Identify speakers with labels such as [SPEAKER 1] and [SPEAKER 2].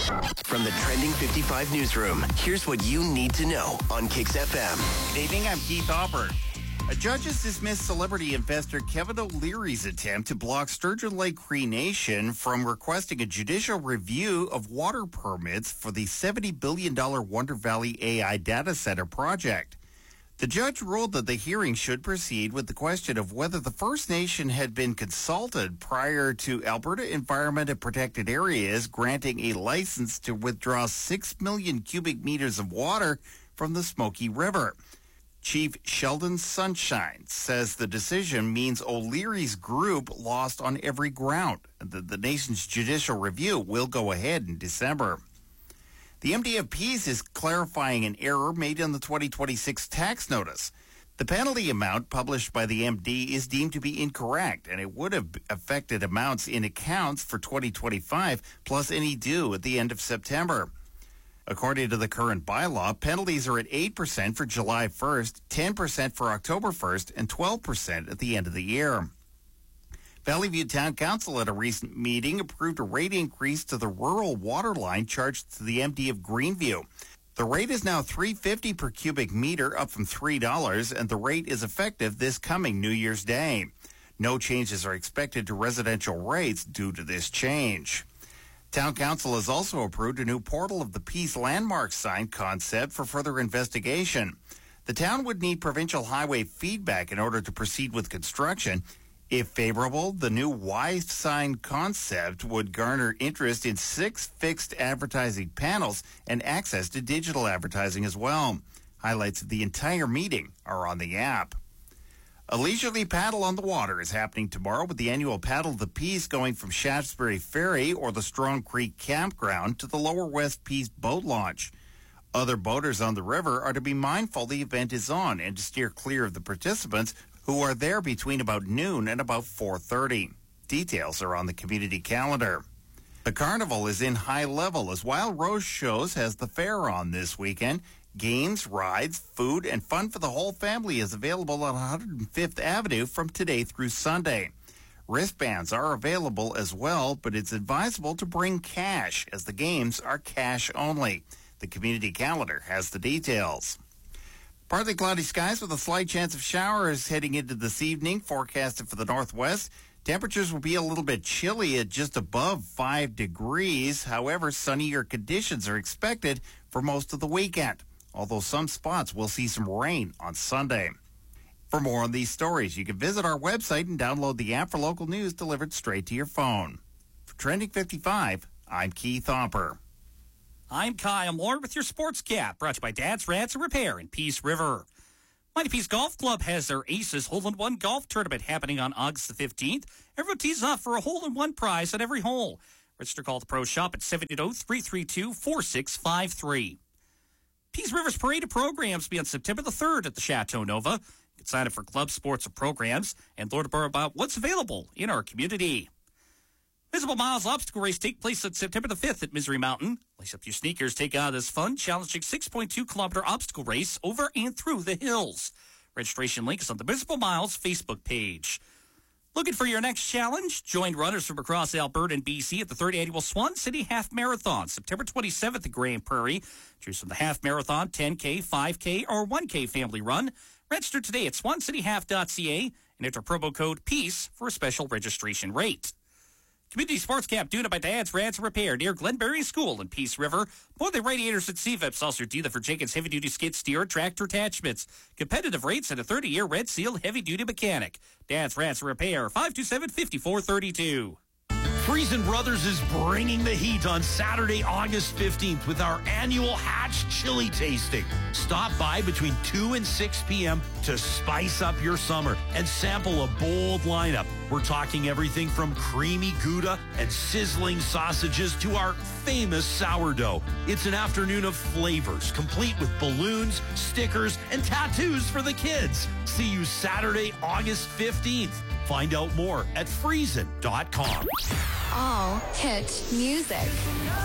[SPEAKER 1] From the Trending 55 newsroom, here's what you need to know on Kix FM.
[SPEAKER 2] Good evening, I'm Keith Hopper. A judge has dismissed celebrity investor Kevin O'Leary's attempt to block Sturgeon Lake Cree Nation from requesting a judicial review of water permits for the $70 billion Wonder Valley AI data center project. The judge ruled that the hearing should proceed with the question of whether the First Nation had been consulted prior to Alberta Environment and Protected Areas granting a license to withdraw 6 million cubic meters of water from the Smoky River. Chief Sheldon Sunshine says the decision means O'Leary's group lost on every ground, and that the nation's judicial review will go ahead in December. The MD of Peace is clarifying an error made in the 2026 tax notice. The penalty amount published by the MD is deemed to be incorrect, and it would have affected amounts in accounts for 2025, plus any due at the end of September. According to the current bylaw, penalties are at 8% for July 1st, 10% for October 1st, and 12% at the end of the year. Valley View Town Council at a recent meeting approved a rate increase to the rural water line charged to the MD of Greenview. The rate is now $3.50 per cubic meter, up from $3, and the rate is effective this coming New Year's Day. No changes are expected to residential rates due to this change. Town Council has also approved a new Portal of the Peace landmark sign concept for further investigation. The town would need provincial highway feedback in order to proceed with construction. If favorable, the new Y sign concept would garner interest in 6 fixed advertising panels and access to digital advertising as well. Highlights of the entire meeting are on the app. A leisurely paddle on the water is happening tomorrow with the annual Paddle of the Peace going from Shaftesbury Ferry or the Strong Creek Campground to the Lower West Peace Boat Launch. Other boaters on the river are to be mindful the event is on and to steer clear of the participants who are there between about noon and about 4:30. Details are on the community calendar. The carnival is in high level as Wild Rose Shows has the fair on this weekend. Games, rides, food, and fun for the whole family is available on 105th Avenue from today through Sunday. Wristbands are available as well, but it's advisable to bring cash as the games are cash only. The community calendar has the details. Partly cloudy skies with a slight chance of showers heading into this evening, forecasted for the northwest. Temperatures will be a little bit chilly at just above 5 degrees. However, sunnier conditions are expected for most of the weekend, although some spots will see some rain on Sunday. For more on these stories, you can visit our website and download the app for local news delivered straight to your phone. For Trending 55, I'm Keith Hopper.
[SPEAKER 3] I'm Kyle Moore with your Sports Cap, brought to you by Dad's Rats and Repair in Peace River. Mighty Peace Golf Club has their Aces Hole-in-One Golf Tournament happening on August the 15th. Everyone tees off for a hole-in-one prize at every hole. Register, call the Pro Shop at 780-332-4653. Peace River's Parade of Programs will be on September the 3rd at the Chateau Nova. You can sign up for club sports and programs and learn more about what's available in our community. Visible Miles Obstacle Race take place on September the 5th at Misery Mountain. Lace up your sneakers, take on this fun, challenging 6.2-kilometer obstacle race over and through the hills. Registration link is on the Visible Miles Facebook page. Looking for your next challenge? Join runners from across Alberta and BC at the 3rd Annual Swan City Half Marathon, September 27th at Grand Prairie. Choose from the Half Marathon, 10K, 5K, or 1K family run. Register today at swancityhalf.ca and enter promo code PEACE for a special registration rate. Community Sports Cap doing it by Dad's Rats and Repair near Glenberry School in Peace River. More than radiators and CVIPs, also dealer for Jenkins heavy-duty skid steer tractor attachments. Competitive rates and a 30-year Red Seal heavy-duty mechanic. Dad's Rats and Repair, 527-5432.
[SPEAKER 4] Friesen Brothers is bringing the heat on Saturday, August 15th with our annual Hatch Chili Tasting. Stop by between 2 and 6 p.m. to spice up your summer and sample a bold lineup. We're talking everything from creamy Gouda and sizzling sausages to our famous sourdough. It's an afternoon of flavors, complete with balloons, stickers, and tattoos for the kids. See you Saturday, August 15th. Find out more at Friesen.com.
[SPEAKER 5] All hit music.